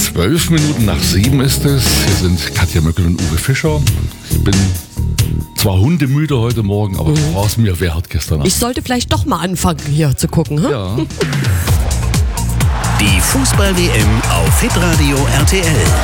12 Minuten nach 7 ist es. Hier sind Katja Möckel und Uwe Fischer. Ich bin zwar hundemüde heute Morgen, aber du brauchst mir, wer hat gestern Abend? Ich sollte vielleicht doch mal anfangen, hier zu gucken. Hm? Ja. Die Fußball-WM auf Hitradio RTL.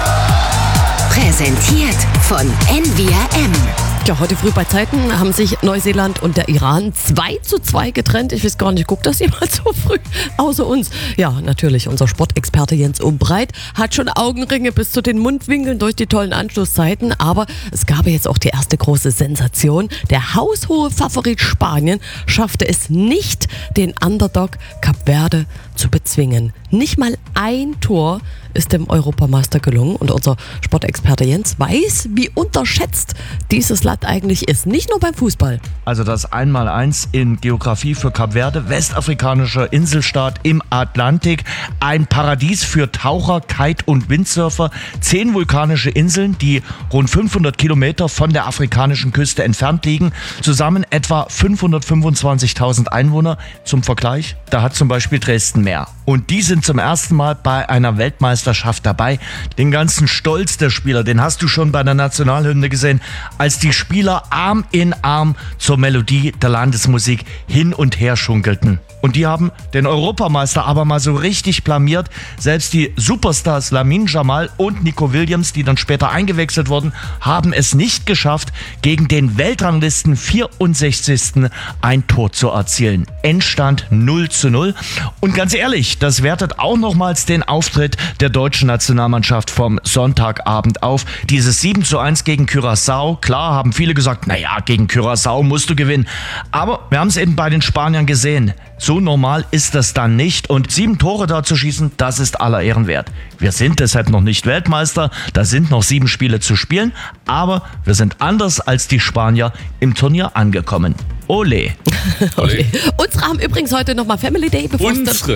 Präsentiert von NVRM. Ja, heute früh bei Zeiten haben sich Neuseeland und der Iran 2:2 getrennt. Ich weiß gar nicht, guckt das jemand so früh außer uns? Ja, natürlich, unser Sportexperte Jens Umbreit hat schon Augenringe bis zu den Mundwinkeln durch die tollen Anschlusszeiten. Aber es gab jetzt auch die erste große Sensation. Der haushohe Favorit Spanien schaffte es nicht, den Underdog Kap Verde zu bezwingen. Nicht mal ein Tor ist dem Europameister gelungen. Und unser Sportexperte Jens weiß, wie unterschätzt dieses Land eigentlich ist. Nicht nur beim Fußball. Also das 1x1 in Geografie für Kap Verde, westafrikanischer Inselstaat im Atlantik. Ein Paradies für Taucher, Kite- und Windsurfer. 10 vulkanische Inseln, die rund 500 Kilometer von der afrikanischen Küste entfernt liegen. Zusammen etwa 525.000 Einwohner. Zum Vergleich, da hat zum Beispiel Dresden mehr. Und die sind zum ersten Mal bei einer Weltmeisterschaft dabei. Den ganzen Stolz der Spieler, den hast du schon bei der Nationalhymne gesehen, als die Spieler Arm in Arm zur Melodie der Landesmusik hin und her schunkelten. Und die haben den Europameister aber mal so richtig blamiert. Selbst die Superstars Lamine Yamal und Nico Williams, die dann später eingewechselt wurden, haben es nicht geschafft, gegen den Weltranglisten 64. ein Tor zu erzielen. Endstand 0:0. Und ganz ehrlich, das wertet auch nochmals den Auftritt der deutschen Nationalmannschaft vom Sonntagabend auf. Dieses 7:1 gegen Curaçao. Klar haben viele gesagt, naja, gegen Curaçao musst du gewinnen. Aber wir haben es eben bei den Spaniern gesehen. So normal ist das dann nicht. Und 7 Tore da zu schießen, das ist aller Ehren wert. Wir sind deshalb noch nicht Weltmeister. Da sind noch 7 Spiele zu spielen. Aber wir sind anders als die Spanier im Turnier angekommen. Ole. Okay. Unsere haben übrigens heute nochmal Family Day, bevor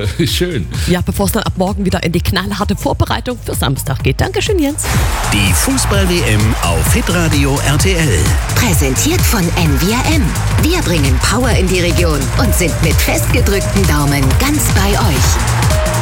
es dann ab morgen wieder in die knallharte Vorbereitung für Samstag geht. Dankeschön, Jens. Die Fußball-WM auf Hitradio RTL. Präsentiert von NVRM. Wir bringen Power in die Region und sind mit festgedrückten Daumen ganz bei euch.